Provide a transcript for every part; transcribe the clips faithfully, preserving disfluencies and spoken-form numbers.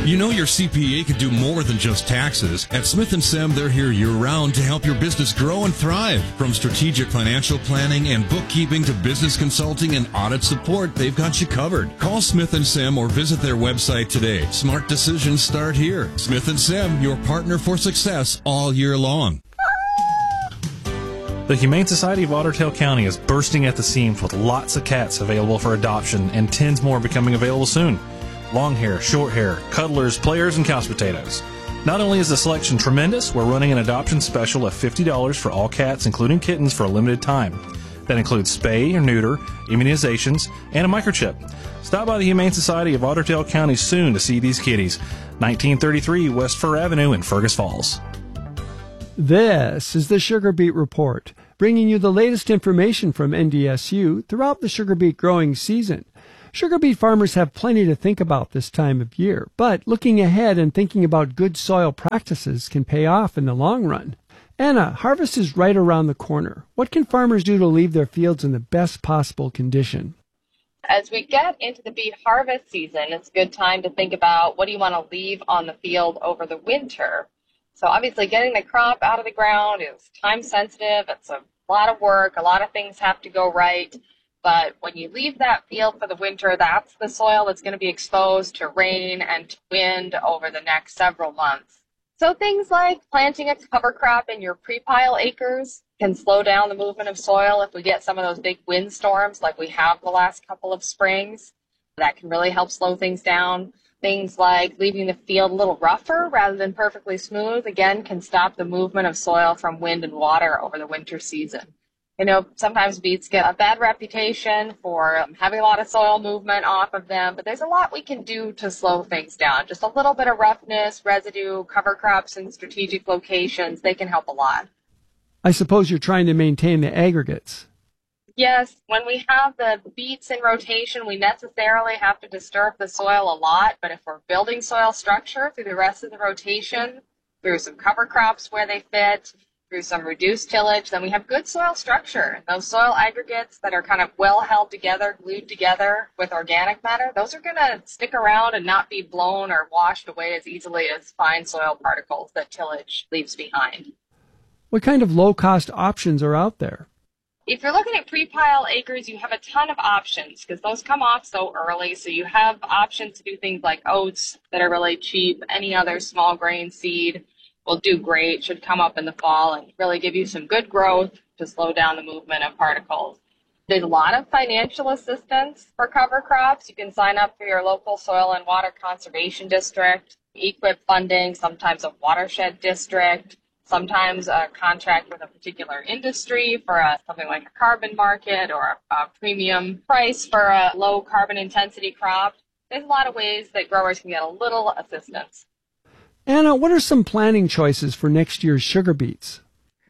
You know your C P A could do more than just taxes. At Smith and Sam, they're here year-round to help your business grow and thrive. From strategic financial planning and bookkeeping to business consulting and audit support, they've got you covered. Call Smith and Sam or visit their website today. Smart decisions start here. Smith and Sam, your partner for success all year long. The Humane Society of Otter Tail County is bursting at the seams with lots of cats available for adoption and tens more becoming available soon. Long hair, short hair, cuddlers, players, and couch potatoes. Not only is the selection tremendous, we're running an adoption special of fifty dollars for all cats, including kittens, for a limited time. That includes spay or neuter, immunizations, and a microchip. Stop by the Humane Society of Otter Tail County soon to see these kitties. nineteen thirty-three West Fur Avenue in Fergus Falls. This is the Sugar Beet Report, bringing you the latest information from N D S U throughout the sugar beet growing season. Sugar beet farmers have plenty to think about this time of year, but looking ahead and thinking about good soil practices can pay off in the long run. Anna, harvest is right around the corner. What can farmers do to leave their fields in the best possible condition? As we get into the beet harvest season, it's a good time to think about what do you want to leave on the field over the winter. So obviously getting the crop out of the ground is time sensitive. It's a lot of work. A lot of things have to go right. But when you leave that field for the winter, that's the soil that's going to be exposed to rain and to wind over the next several months. So things like planting a cover crop in your pre-pile acres can slow down the movement of soil if we get some of those big windstorms like we have the last couple of springs. That can really help slow things down. Things like leaving the field a little rougher rather than perfectly smooth, again, can stop the movement of soil from wind and water over the winter season. You know, sometimes beets get a bad reputation for um, having a lot of soil movement off of them, but there's a lot we can do to slow things down. Just a little bit of roughness, residue, cover crops in strategic locations, they can help a lot. I suppose you're trying to maintain the aggregates. Yes, when we have the beets in rotation, we necessarily have to disturb the soil a lot, but if we're building soil structure through the rest of the rotation, through some cover crops where they fit, through some reduced tillage, then we have good soil structure. Those soil aggregates that are kind of well held together, glued together with organic matter, those are going to stick around and not be blown or washed away as easily as fine soil particles that tillage leaves behind. What kind of low-cost options are out there? If you're looking at pre-pile acres, you have a ton of options because those come off so early. So you have options to do things like oats that are really cheap. Any other small grain seed will do great, should come up in the fall and really give you some good growth to slow down the movement of particles. There's a lot of financial assistance for cover crops. You can sign up for your local soil and water conservation district, E Q I P funding, sometimes a watershed district, sometimes a contract with a particular industry for a, something like a carbon market or a, a premium price for a low carbon intensity crop. There's a lot of ways that growers can get a little assistance. Anna, what are some planting choices for next year's sugar beets?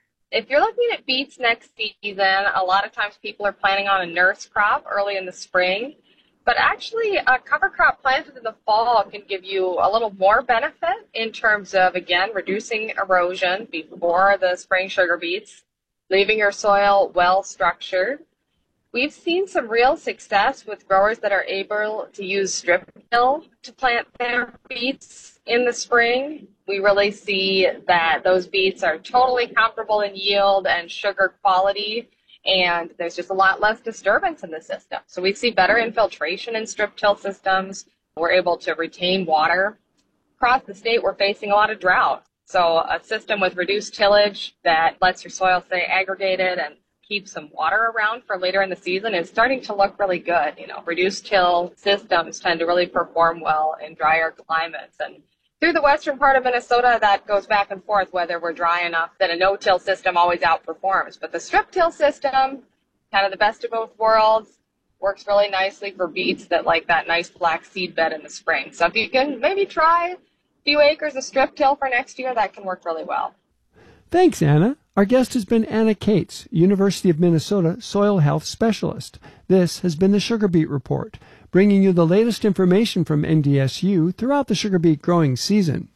If you're looking at beets next season, a lot of times people are planning on a nurse crop early in the spring. But actually, a cover crop planted in the fall can give you a little more benefit in terms of, again, reducing erosion before the spring sugar beets, leaving your soil well structured. We've seen some real success with growers that are able to use strip till to plant their beets in the spring. We really see that those beets are totally comparable in yield and sugar quality, and there's just a lot less disturbance in the system. So we see better infiltration in strip till systems. We're able to retain water. Across the state, we're facing a lot of drought. So a system with reduced tillage that lets your soil stay aggregated and keep some water around for later in the season is starting to look really good. You know, reduced till systems tend to really perform well in drier climates. And through the western part of Minnesota, that goes back and forth whether we're dry enough that a no-till system always outperforms. But the strip-till system, kind of the best of both worlds, works really nicely for beets that like that nice black seed bed in the spring. So if you can maybe try a few acres of strip-till for next year, that can work really well. Thanks, Anna. Our guest has been Anna Cates, University of Minnesota Soil Health Specialist. This has been the Sugar Beet Report, bringing you the latest information from N D S U throughout the sugar beet growing season.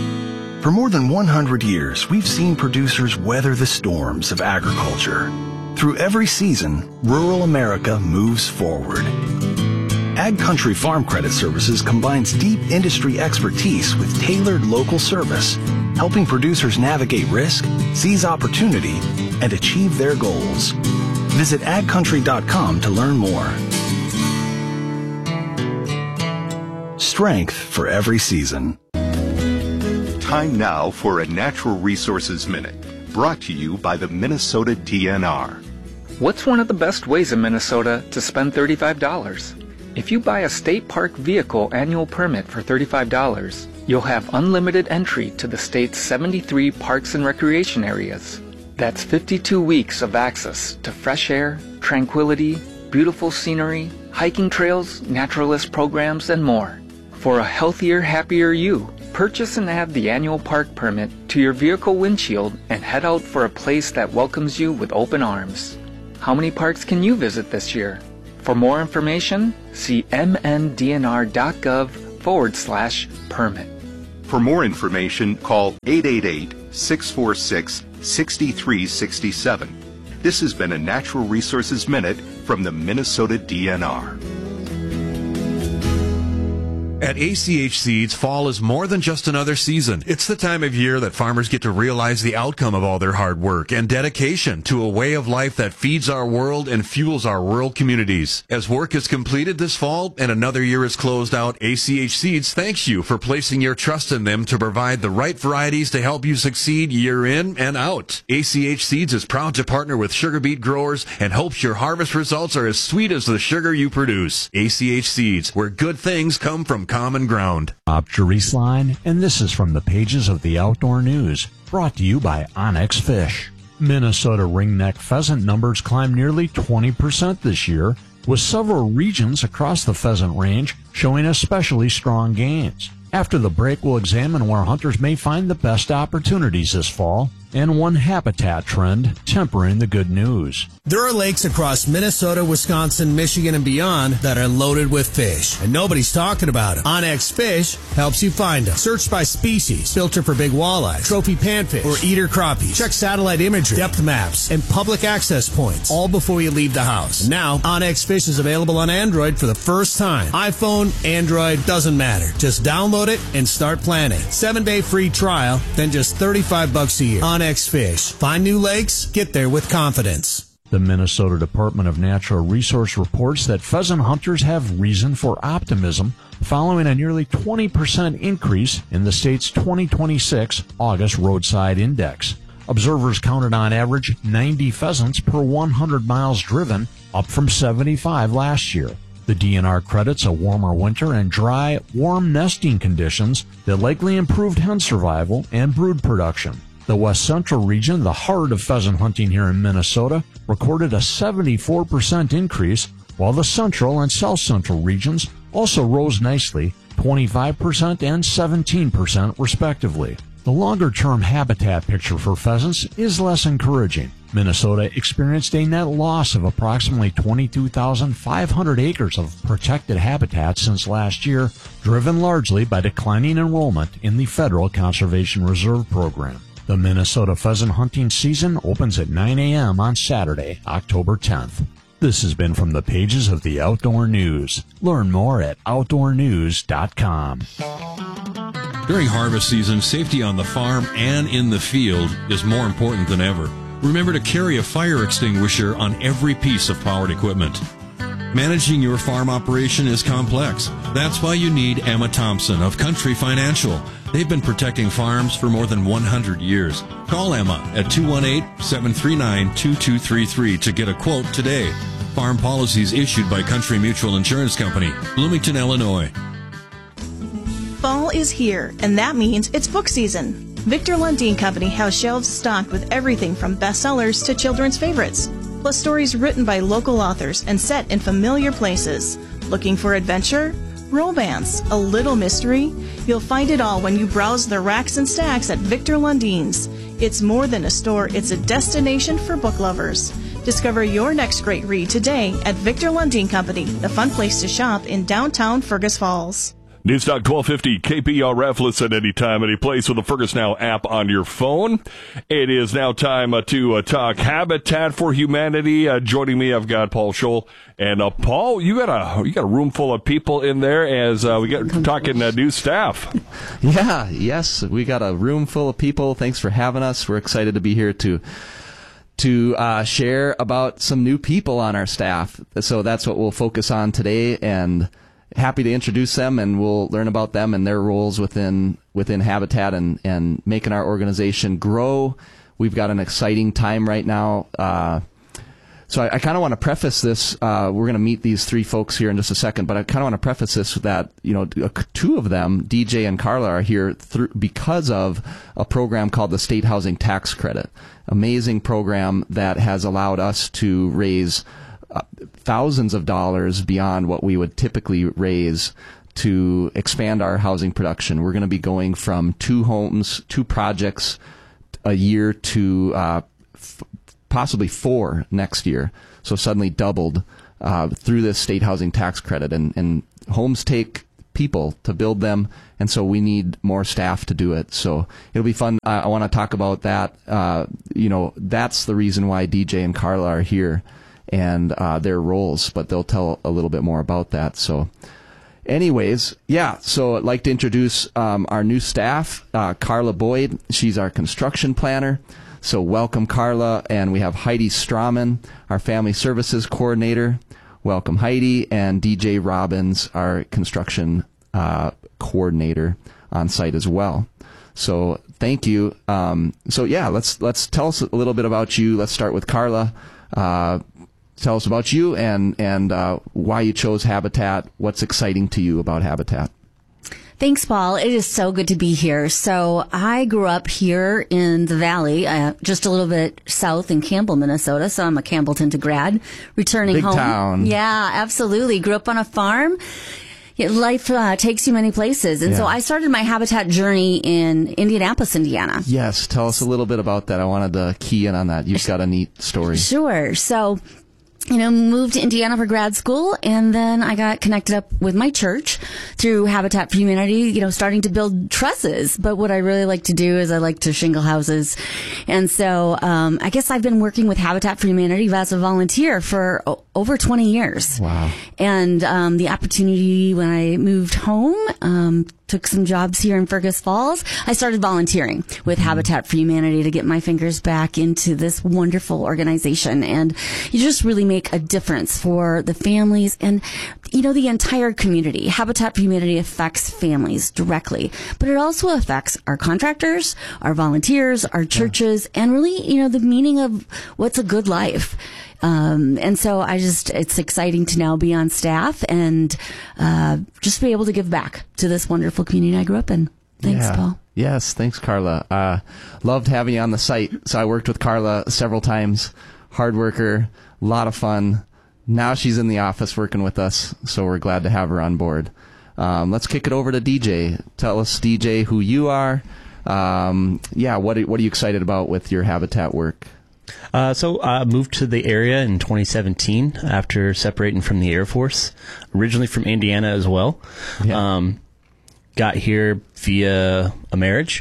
For more than one hundred years, we've seen producers weather the storms of agriculture. Through every season, rural America moves forward. Ag Country Farm Credit Services combines deep industry expertise with tailored local service, helping producers navigate risk, seize opportunity, and achieve their goals. Visit ag country dot com to learn more. Strength for every season. Time now for a Natural Resources Minute, brought to you by the Minnesota D N R. What's one of the best ways in Minnesota to spend thirty-five dollars? If you buy a state park vehicle annual permit for thirty-five dollars, you'll have unlimited entry to the state's seventy-three parks and recreation areas. That's fifty-two weeks of access to fresh air, tranquility, beautiful scenery, hiking trails, naturalist programs, and more. For a healthier, happier you, purchase and add the annual park permit to your vehicle windshield and head out for a place that welcomes you with open arms. How many parks can you visit this year? For more information, see mndnr.gov forward slash permit. For more information, call eight eight eight, six four six, six three six seven. This has been a Natural Resources Minute from the Minnesota D N R. At A C H Seeds, fall is more than just another season. It's the time of year that farmers get to realize the outcome of all their hard work and dedication to a way of life that feeds our world and fuels our rural communities. As work is completed this fall and another year is closed out, A C H Seeds thanks you for placing your trust in them to provide the right varieties to help you succeed year in and out. A C H Seeds is proud to partner with sugar beet growers and hopes your harvest results are as sweet as the sugar you produce. A C H Seeds, where good things come from common ground. I'm Therese Line, and this is from the pages of the Outdoor News, brought to you by Onyx Fish. Minnesota ringneck pheasant numbers climbed nearly twenty percent this year, with several regions across the pheasant range showing especially strong gains. After the break, we'll examine where hunters may find the best opportunities this fall and one habitat trend tempering the good news. There are lakes across Minnesota, Wisconsin, Michigan, and beyond that are loaded with fish, and nobody's talking about them. Onyx Fish helps you find them. Search by species, filter for big walleyes, trophy panfish, or eater crappies. Check satellite imagery, depth maps, and public access points, all before you leave the house. And now, Onyx Fish is available on Android for the first time. iPhone, Android, doesn't matter. Just download it and start planning. Seven-day free trial, then just thirty-five bucks a year. Onyx Fish. Find new lakes, get there with confidence. The Minnesota Department of Natural Resource reports that pheasant hunters have reason for optimism following a nearly twenty percent increase in the state's twenty twenty-six August Roadside Index. Observers counted on average ninety pheasants per one hundred miles driven, up from seventy-five last year. The D N R credits a warmer winter and dry, warm nesting conditions that likely improved hen survival and brood production. The West Central region, the heart of pheasant hunting here in Minnesota, recorded a seventy-four percent increase, while the Central and South Central regions also rose nicely, twenty-five percent and seventeen percent respectively. The longer-term habitat picture for pheasants is less encouraging. Minnesota experienced a net loss of approximately twenty-two thousand five hundred acres of protected habitat since last year, driven largely by declining enrollment in the Federal Conservation Reserve Program. The Minnesota pheasant hunting season opens at nine a.m. on Saturday, October tenth. This has been from the pages of the Outdoor News. Learn more at outdoor news dot com. During harvest season, safety on the farm and in the field is more important than ever. Remember to carry a fire extinguisher on every piece of powered equipment. Managing your farm operation is complex. That's why you need Emma Thompson of Country Financial. They've been protecting farms for more than one hundred years. Call Emma at two one eight, seven three nine, two two three three to get a quote today. Farm policies issued by Country Mutual Insurance Company, Bloomington, Illinois. Fall is here, and that means it's book season. Victor Lundin Company has shelves stocked with everything from bestsellers to children's favorites, plus stories written by local authors and set in familiar places. Looking for adventure? Romance? A little mystery? You'll find it all when you browse the racks and stacks at Victor Lundin's. It's more than a store, it's a destination for book lovers. Discover your next great read today at Victor Lundin Company, the fun place to shop in downtown Fergus Falls. Newstalk twelve fifty K P R F. Listen anytime, any place with the Fergus Now app on your phone. It is now time uh, to uh, talk Habitat for Humanity. Uh, joining me, I've got Paul Scholl. And uh, Paul, you got a you got a room full of people in there as uh, we get talking uh, new staff. Yeah, yes, we got a room full of people. Thanks for having us. We're excited to be here to to uh, share about some new people on our staff. So that's what we'll focus on today, and happy to introduce them, and we'll learn about them and their roles within within Habitat and, and making our organization grow. We've got an exciting time right now. Uh, so I, I kind of want to preface this. Uh, we're going to meet these three folks here in just a second, but I kind of want to preface this with that, you know, two of them, D J and Carla, are here through, because of a program called the State Housing Tax Credit. Amazing program that has allowed us to raise Uh, thousands of dollars beyond what we would typically raise to expand our housing production. We're going to be going from two homes, two projects a year to uh, f- possibly four next year. So suddenly doubled uh, through this state housing tax credit. And, and homes take people to build them, and so we need more staff to do it. So it'll be fun. I, I want to talk about that. Uh, you know, that's the reason why D J and Carla are here, and uh, their roles, but they'll tell a little bit more about that. So anyways, yeah, so I'd like to introduce um, our new staff, uh, Carla Boyd. She's our construction planner. So welcome, Carla. And we have Heidi Strawman, our family services coordinator. Welcome, Heidi. And D J Robbins, our construction uh, coordinator on site as well. So thank you. Um, so yeah, let's let's tell us a little bit about you. Let's start with Carla. Uh, Tell us about you and, and uh, why you chose Habitat. What's exciting to you about Habitat? Thanks, Paul. It is so good to be here. So I grew up here in the Valley, uh, just a little bit south in Campbell, Minnesota. So I'm a Campbellton to grad, returning Big home. Big town. Yeah, absolutely. Grew up on a farm. Yeah, life uh, takes you many places. And yeah. so I started my Habitat journey in Indianapolis, Indiana. Yes. Tell us a little bit about that. I wanted to key in on that. You've got a neat story. Sure. So, you know, moved to Indiana for grad school, and then I got connected up with my church through Habitat for Humanity, you know, starting to build trusses. But what I really like to do is I like to shingle houses. And so um, I guess I've been working with Habitat for Humanity as a volunteer for o- over twenty years. Wow. And um, the opportunity when I moved home, um, took some jobs here in Fergus Falls, I started volunteering with mm-hmm. Habitat for Humanity to get my fingers back into this wonderful organization. And you just really make a difference for the families and, you know, the entire community. Habitat for Humanity affects families directly, but it also affects our contractors, our volunteers, our churches, yeah. and really, you know, the meaning of what's a good life. Um, and so I just, it's exciting to now be on staff and, uh, just be able to give back to this wonderful community I grew up in. Thanks, yeah. Paul. Yes. Thanks, Carla. Uh, loved having you on the site. So I worked with Carla several times. Hard worker, a lot of fun. Now she's in the office working with us. So we're glad to have her on board. Um, let's kick it over to D J. Tell us, D J, who you are. Um, yeah. What are, what are you excited about with your Habitat work? Uh, so I moved to the area in twenty seventeen after separating from the Air Force, originally from Indiana as well. Yeah. Um, got here via a marriage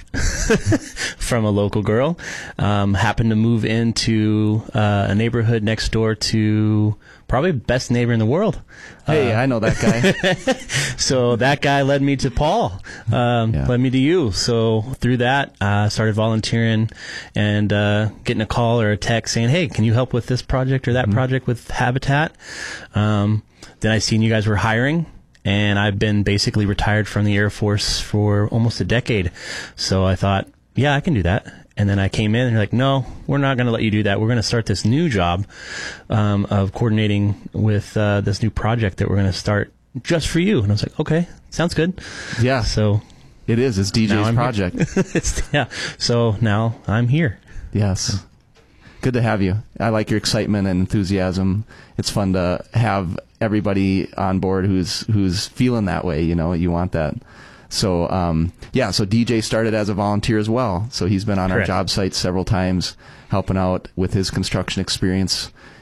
from a local girl. Um, happened to move into uh, a neighborhood next door to probably the best neighbor in the world. Hey, uh, I know that guy. So that guy led me to Paul, um, yeah. led me to you. So through that, I uh, started volunteering and uh, getting a call or a text saying, hey, can you help with this project or that mm-hmm. project with Habitat? Um, then I seen you guys were hiring. And I've been basically retired from the Air Force for almost a decade. So I thought, yeah, I can do that. And then I came in and they're like, no, we're not going to let you do that. We're going to start this new job um, of coordinating with uh, this new project that we're going to start just for you. And I was like, okay, sounds good. Yeah. So it is. It's D J's project. it's, yeah. So now I'm here. Yes. Good to have you. I like your excitement and enthusiasm. It's fun to have everybody on board who's who's feeling that way. You know, you want that. So, um, yeah, so D J started as a volunteer as well. So he's been on Correct. Our job site several times, helping out with his construction experience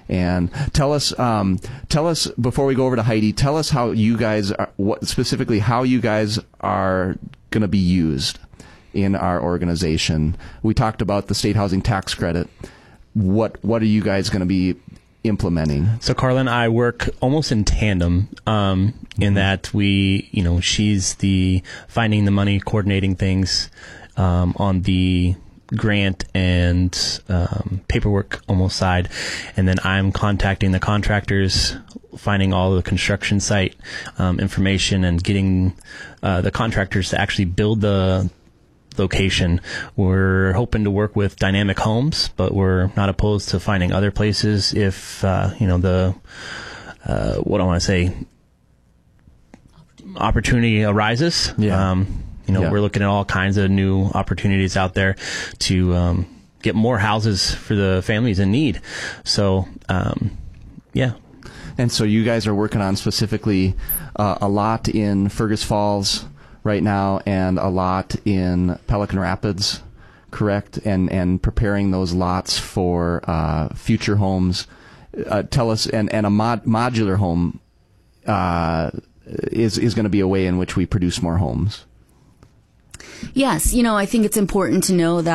And tell us, um, tell us before we go over to Heidi, tell us how you guys are, what specifically how you guys are going to be used in our organization. We talked about the state housing tax credit. What what are you guys going to be implementing? So Carla and I work almost in tandem, um, in that we, you know, she's the finding the money, coordinating things, um, on the grant and um, paperwork almost side, and then I'm contacting the contractors, finding all the construction site um, information, and getting uh, the contractors to actually build the location. We're hoping to work with Dynamic Homes, but we're not opposed to finding other places if uh, you know the uh, what I want to say opportunity arises. Yeah. Um, You know, yeah. we're looking at all kinds of new opportunities out there to um, get more houses for the families in need. So, um, yeah. And so you guys are working on specifically uh, a lot in Fergus Falls right now and a lot in Pelican Rapids, correct? And and preparing those lots for uh, future homes. Uh, tell us, and, and a mod, modular home uh, is, is going to be a way in which we produce more homes. Yes, you know, I think it's important to know that